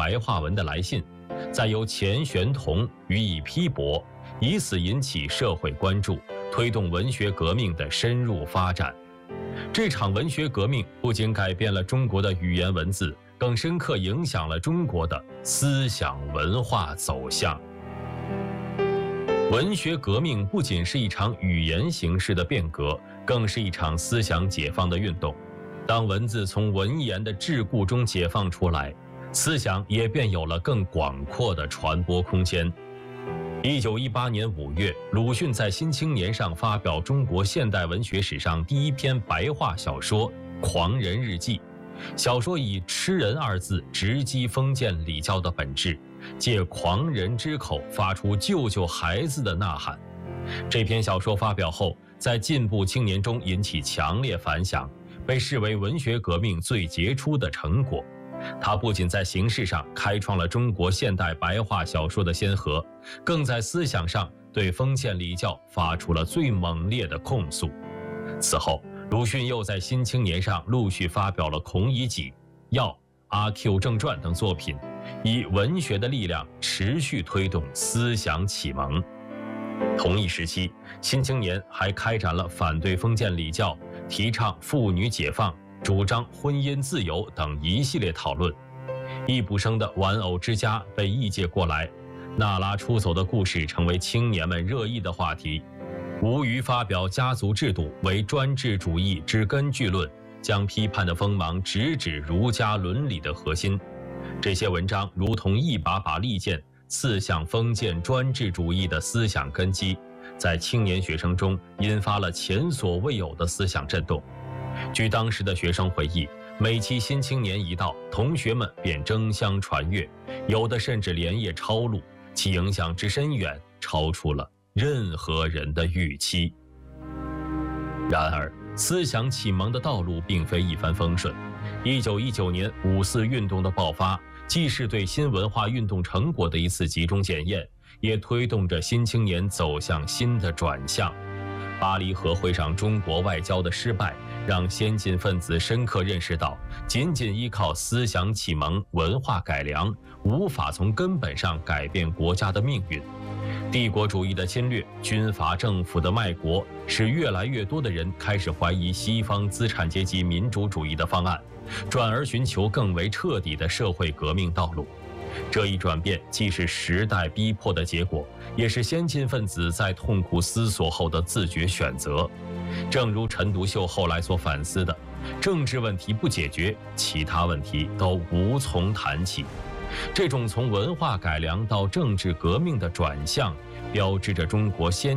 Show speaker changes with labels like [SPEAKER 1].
[SPEAKER 1] 白话文的来信，再由钱玄同予以批驳，以此引起社会关注，推动文学革命的深入发展。这场文学革命不仅改变了中国的语言文字，更深刻影响了中国的思想文化走向。文学革命不仅是一场语言形式的变革，更是一场思想解放的运动。当文字从文言的桎梏中解放出来，思想也便有了更广阔的传播空间。1918年5月，鲁迅在《新青年》上发表中国现代文学史上第一篇白话小说《狂人日记》。小说以吃人二字直击封建礼教的本质，借狂人之口发出救救孩子的呐喊。这篇小说发表后，在进步青年中引起强烈反响，被视为文学革命最杰出的成果。它不仅在形式上开创了中国现代白话小说的先河，更在思想上对封建礼教发出了最猛烈的控诉。此后，鲁迅又在《新青年》上陆续发表了《孔乙己》《药》《阿 Q 正传》等作品，以文学的力量持续推动思想启蒙。同一时期，《新青年》还开展了反对封建礼教、提倡妇女解放、主张婚姻自由等一系列讨论。易卜生的《玩偶之家》被译介过来，娜拉出走的故事成为青年们热议的话题。吴虞发表家族制度为专制主义之根据论，将批判的锋芒直指儒家伦理的核心。这些文章如同一把把利剑，刺向封建专制主义的思想根基，在青年学生中引发了前所未有的思想震动。据当时的学生回忆，每期《新青年》一到，同学们便争相传阅，有的甚至连夜抄录，其影响之深远，超出了任何人的预期。然而，思想启蒙的道路并非一帆风顺。1919年五四运动的爆发，既是对新文化运动成果的一次集中检验，也推动着新青年走向新的转向。巴黎和会上中国外交的失败，让先进分子深刻认识到，仅仅依靠思想启蒙、文化改良，无法从根本上改变国家的命运。帝国主义的侵略、军阀政府的卖国，使越来越多的人开始怀疑西方资产阶级民主主义的方案，转而寻求更为彻底的社会革命道路。这一转变既是时代逼迫的结果，也是先进分子在痛苦思索后的自觉选择。正如陈独秀后来所反思的，政治问题不解决，其他问题都无从谈起。这种从文化改良到政治革命的转向，标志着中国先